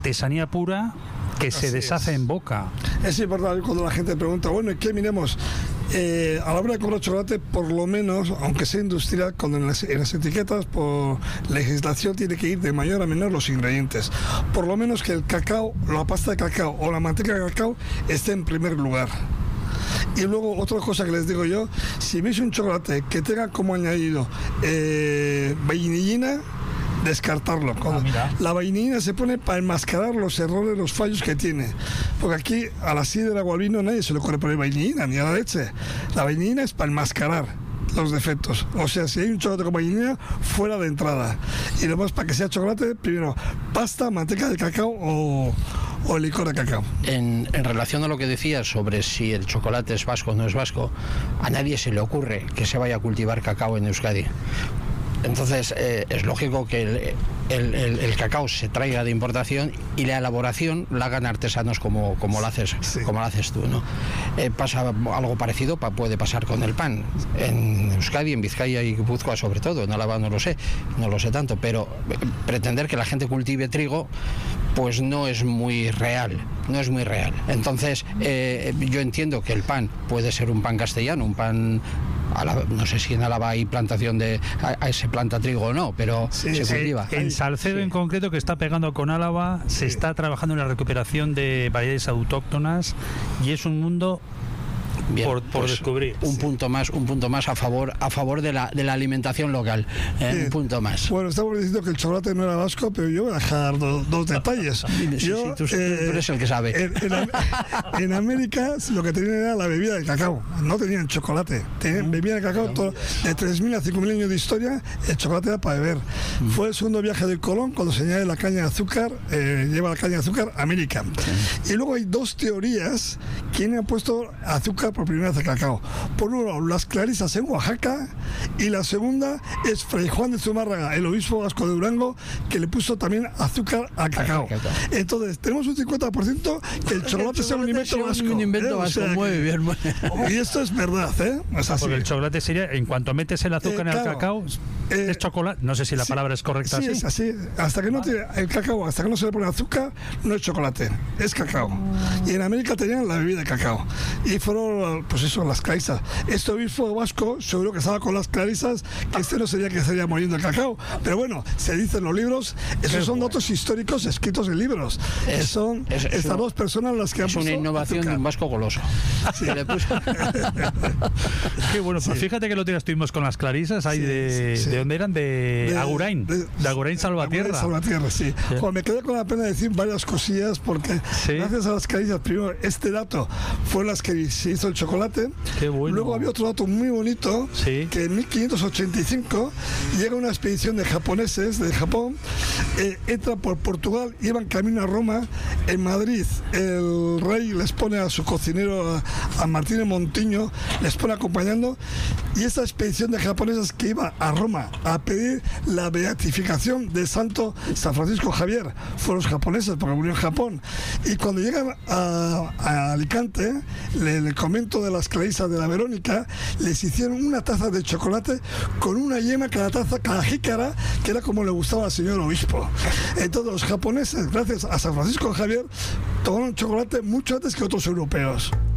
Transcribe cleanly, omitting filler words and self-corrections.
artesanía pura que se deshace en boca. Es importante cuando la gente pregunta, bueno, ¿qué miremos? A la hora de comprar chocolate, por lo menos, aunque sea industrial, cuando en las etiquetas por legislación tiene que ir de mayor a menor los ingredientes. Por lo menos que el cacao, la pasta de cacao o la manteca de cacao esté en primer lugar. Y luego otra cosa que les digo yo, si veis un chocolate que tenga como añadido vainillina, descartarlo. La vainillina se pone para enmascarar los errores, los fallos que tiene. Porque aquí a la sidra o al vino nadie se le ocurre poner vainillina, ni a la leche. La vainillina es para enmascarar los defectos. O sea, si hay un chocolate con vainillina, fuera de entrada. Y lo más para que sea chocolate, primero pasta, manteca de cacao o licor de cacao. En relación a lo que decías sobre si el chocolate es vasco o no es vasco, a nadie se le ocurre que se vaya a cultivar cacao en Euskadi. Entonces es lógico que el cacao se traiga de importación y la elaboración la hagan artesanos como lo haces, sí, como lo haces tú, ¿no? Pasa algo parecido, puede pasar con el pan en Euskadi, en Vizcaya y Guipúzcoa sobre todo. En Álava no lo sé tanto, pero pretender que la gente cultive trigo pues no es muy real. Entonces yo entiendo que el pan puede ser un pan castellano, un pan, no sé si en Álava hay plantación se planta trigo o no, pero sí, se cultiva. En Salcedo, sí, en concreto, que está pegando con Álava, sí, se está trabajando en la recuperación de variedades autóctonas y es un mundo bien, por descubrir. Un punto más a favor de la alimentación local. Un punto más. Bueno, estamos diciendo que el chocolate no era vasco, pero yo voy a dejar dos detalles. Tú eres el que sabe. En América lo que tenían era la bebida de cacao, no tenían chocolate. Tenían bebida de cacao, de 3.000 a 5.000 años de historia, el chocolate era para beber. Fue el segundo viaje del Colón cuando se añade la caña de azúcar, lleva la caña de azúcar a América. Y luego hay dos teorías quién ha puesto azúcar por primera vez de cacao. Por un lado, las clarisas en Oaxaca, y la segunda es Fray Juan de Zumárraga, el obispo vasco de Durango, que le puso también azúcar al cacao. Entonces, tenemos un 50% que el chocolate sea un invento vasco. Un invento vasco, muy bien. Y esto es verdad, ¿eh? Es así. Porque el chocolate sería, en cuanto metes el azúcar en el cacao, es chocolate. No sé si la palabra es correcta. Sí, es así. Hasta que no tiene el cacao, hasta que no se le pone azúcar, no es chocolate, es cacao. Y en América tenían la bebida de cacao. Y fueron, pues eso, las clarisas. Este obispo vasco seguro que estaba con las clarisas, que no sería que estaría muriendo el cacao. Pero bueno, se dice en los libros, esos son datos históricos escritos en libros. Son estas dos personas las que han puesto una innovación azúcar de un vasco goloso. Sí. Qué bueno, pues sí, fíjate que lo estuvimos con las clarisas ahí ¿de dónde eran? De Agurain. De Agurain Salvatierra. Salvatierra, sí. Bueno, me quedé con la pena de decir varias cosillas porque gracias a las clarisas, primero, este dato fue las que se hizo el chocolate. Qué bueno. Luego había otro dato muy bonito, que en 1585 llega una expedición de japoneses de Japón, entra por Portugal, iban camino a Roma. En Madrid el rey les pone a su cocinero, a Martínez Montiño, les pone acompañando, y esta expedición de japoneses que iba a Roma a pedir la beatificación de San Francisco Javier, fueron los japoneses porque murió en Japón. Y cuando llegan a Alicante, el convento de las clarisas de la Verónica, les hicieron una taza de chocolate con una yema cada jícara, que era como le gustaba al señor obispo. Entonces los japoneses, gracias a San Francisco Javier, tomaron chocolate mucho antes que otros europeos.